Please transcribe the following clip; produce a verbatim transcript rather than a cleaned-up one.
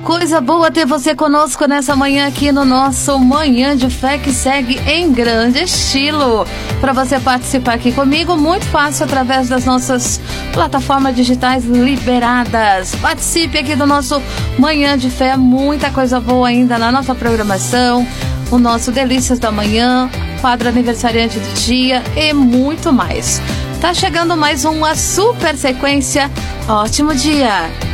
Coisa boa ter você conosco nessa manhã aqui no nosso Manhã de Fé, que segue em grande estilo. Para você participar aqui comigo, muito fácil através das nossas plataformas digitais liberadas. Participe aqui do nosso Manhã de Fé, muita coisa boa ainda na nossa programação, o nosso Delícias da Manhã, quadro aniversariante do dia e muito mais. Tá chegando mais uma super sequência. Ótimo dia!